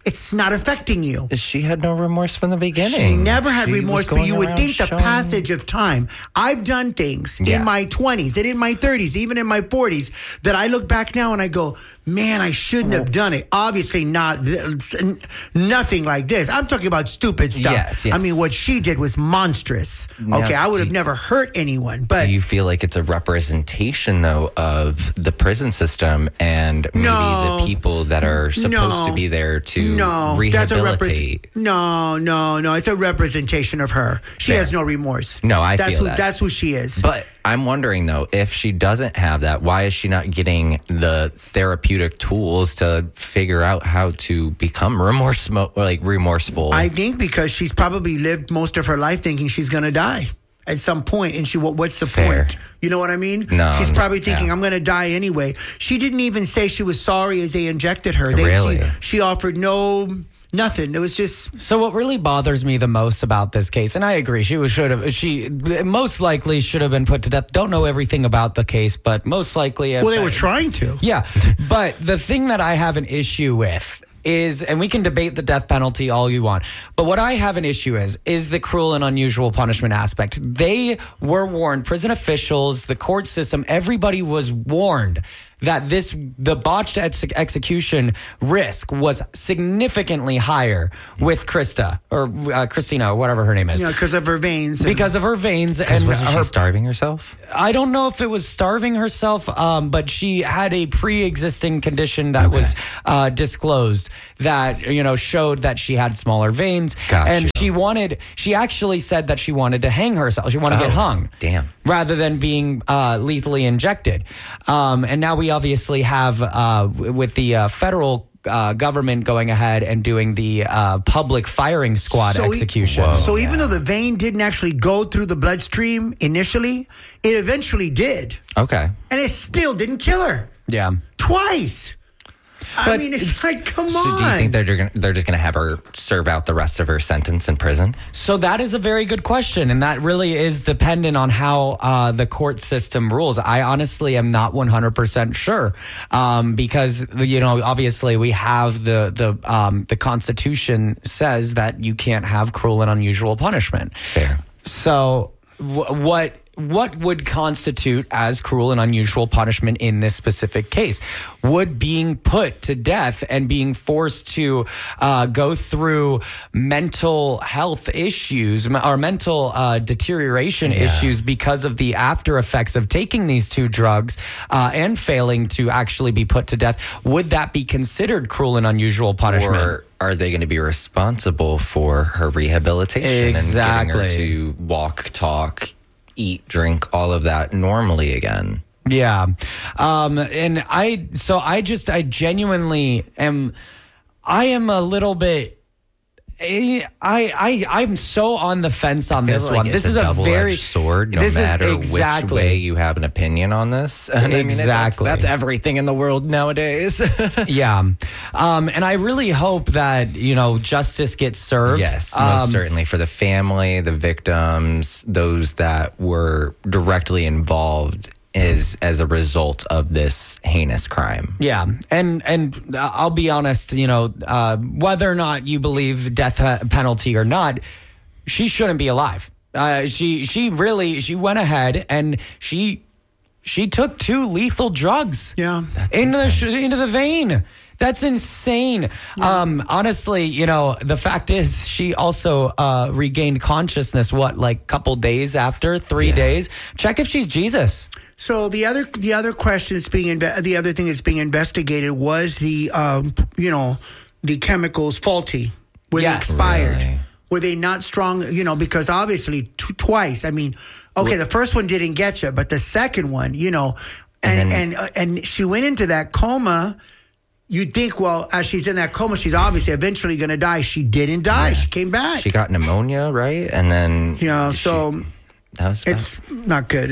It's not affecting you. She had no remorse from the beginning. She never had She remorse, was but going you would around think the showing- passage of time. I've done things Yeah. in my twenties and in my thirties, even in my forties, that I look back now and I go, man, I shouldn't have done it. Obviously not, th- nothing like this. I'm talking about stupid stuff. Yes, yes. I mean, what she did was monstrous. Now, okay, I would do have you- never hurt anyone, but Do you feel like it's a representation, though, of the prison system and maybe No. the people that are supposed No. to be there to no, that's a rehabilitate? repres- No, no, no. It's a representation of her. She Fair. has no remorse. No, I that's feel who, that. That's who she is. But I'm wondering, though, if she doesn't have that, why is she not getting the therapeutic tools to figure out how to become remorseful, like remorseful? I think because she's probably lived most of her life thinking she's going to die at some point, and she, what, what's the Fair. point? You know what I mean? No, she's probably thinking, yeah. I'm going to die anyway. She didn't even say she was sorry as they injected her. They, Really? She, she offered no, nothing. It was just. So what really bothers me the most about this case, and I agree, she was should have she most likely should have been put to death. Don't know everything about the case, but most likely. Well, they were trying to. Yeah, but the thing that I have an issue with is, and we can debate the death penalty all you want, but what I have an issue is, is the cruel and unusual punishment aspect. They were warned, prison officials, the court system, everybody was warned that this, the botched ex- execution risk was significantly higher with Krista or uh, Christina, or whatever her name is. You know, because of her veins. and- Because of her veins Because and wasn't her she starving herself? I don't know if it was starving herself, um, but she had a pre-existing condition that was uh, disclosed that, you know, showed that she had smaller veins. Gotcha. And she wanted, she actually said that she wanted to hang herself. She wanted to Oh, get hung. Damn. Rather than being uh, lethally injected. Um, and now we obviously have, uh, w- with the uh, federal uh, government going ahead and doing the uh, public firing squad So e- execution. So even though the vein didn't actually go through the bloodstream initially, it eventually did. Okay. And it still didn't kill her. Yeah. Twice. I But mean, it's like, come So on. do you think they're gonna, they're just going to have her serve out the rest of her sentence in prison? So that is a very good question, and that really is dependent on how uh, the court system rules. I honestly am not one hundred percent sure um, because, you know, obviously we have the the um, the Constitution says that you can't have cruel and unusual punishment. Fair. So w- what what would constitute as cruel and unusual punishment in this specific case? Would being put to death and being forced to uh, go through mental health issues or mental uh, deterioration Yeah. issues because of the after effects of taking these two drugs uh, and failing to actually be put to death, would that be considered cruel and unusual punishment? Or are they going to be responsible for her rehabilitation Exactly. and getting her to walk, talk, eat, drink, all of that normally again? Yeah. Um, and I, so I just, I genuinely am, I am a little bit, I, I, I'm so on the fence on I feel this like one. it's This a is a double-edged very sword, no this is matter exactly. which way you have an opinion on this. And I mean, that's- Exactly. that's, everything in the world nowadays. Yeah. Um, and I really hope that, you know, justice gets served. Yes, most Um, certainly for the family, the victims, those that were directly involved is as a result of this heinous crime. Yeah, and and uh, I'll be honest, you know, uh, whether or not you believe death uh, penalty or not, she shouldn't be alive. Uh, she she really she went ahead and she she took two lethal drugs. Yeah, into the sh- into the vein. That's insane. Um, honestly, you know, the fact is she also uh, regained consciousness, what, like couple days after, three Yeah. days? Check if she's Jesus. So the other the other question that's being inve- the other thing that's being investigated was the um, you know the chemicals faulty, were Yes. they expired, Really? were they not strong? You know, because obviously t- twice. I mean, okay, the first one didn't get you, but the second one, you know, and And and then- uh, and she went into that coma. You'd think, well, as she's in that coma, she's obviously eventually going to die. She didn't die. Yeah. She came back. She got pneumonia, right? And then you know, she- so that was bad. it's not good.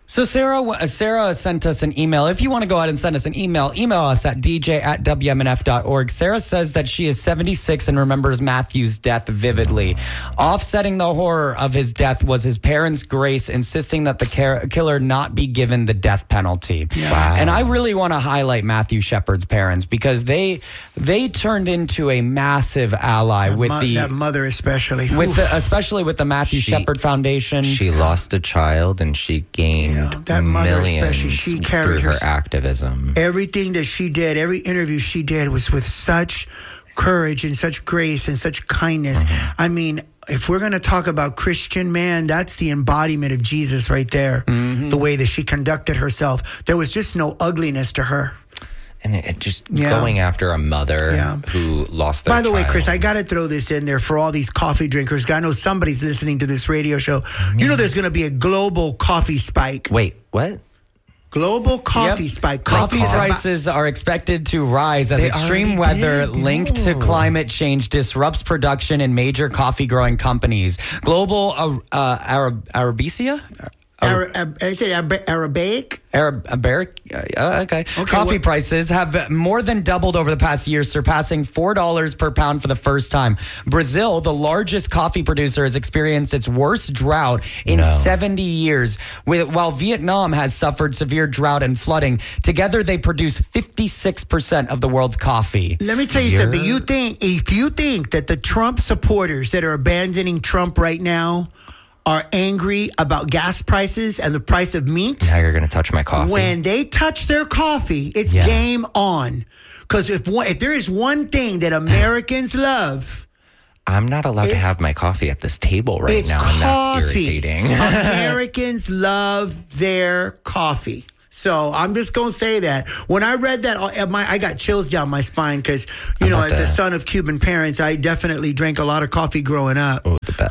So Sarah, Sarah sent us an email. If you want to go ahead and send us an email, email us at d j at w m n f dot org. Sarah says that she is seventy-six and remembers Matthew's death vividly. Offsetting the horror of his death was his parents' grace, insisting that the car- killer not be given the death penalty. Yeah. Wow. And I really want to highlight Matthew Shepard's parents because they they turned into a massive ally that with mo- the that mother especially, with the, especially with the Matthew She- Shepard Foundation. She lost a child and she gained that mother millions especially, she carried through her her- activism. Everything that she did, every interview she did was with such courage and such grace and such kindness. Mm-hmm. I mean, if we're going to talk about Christian, man, that's the embodiment of Jesus right there. Mm-hmm. The way that she conducted herself. There was just no ugliness to her. And it, it just Yeah. going after a mother Yeah. who lost their By the way, child. Chris, I got to throw this in there for all these coffee drinkers. I know somebody's listening to this radio show. You know there's going to be a global coffee spike. Wait, what? Global coffee Yep. spike. Coffee Coffee is about- prices are expected to rise as They extreme already weather did, linked to no. climate change disrupts production in major coffee growing companies. Global uh, uh, Arab- Arabica? Ara- Ab- is it Ab- Arabic? Arab, Arabic? Uh, okay. Okay, Coffee what- prices have more than doubled over the past year, surpassing four dollars per pound for the first time. Brazil, the largest coffee producer, has experienced its worst drought in No. seventy years, with, while Vietnam has suffered severe drought and flooding. Together, they produce fifty-six percent of the world's coffee. Let me tell you You're- something. You think if you think that the Trump supporters that are abandoning Trump right now are angry about gas prices and the price of meat, Now you're going to touch my coffee. when they touch their coffee, it's Yeah. game on. Because if one, if there is one thing that Americans love, I'm not allowed to It's- have my coffee at this table right it's now, and coffee. that's irritating. Americans love their coffee. So I'm just gonna say that when I read that, uh, my I got chills down my spine because you know, about as a that? son of Cuban parents, I definitely drank a lot of coffee growing up. Oh, the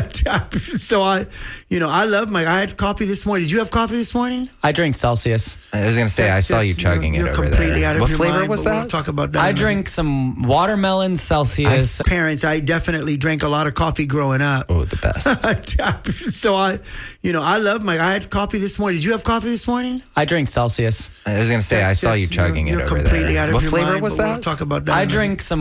best. So I, you know, I love my. I had coffee this morning. Did you have coffee this morning? I drink Celsius. I was going to say, That's I saw you just- chugging you're- it you're over completely there. out of What your flavor mind, was but we'll that? talk about that. I in a minute. drink some watermelon Celsius. Parents, I definitely drank a lot of coffee growing up. Oh, the best. So I, you know, I love my. I had coffee this morning. Did you have coffee this morning? I drink Celsius. I was going to say, That's I saw just- you chugging you're, it you're over completely there. out of What your flavor mind, was but that? We'll talk about that. I in a minute. drink some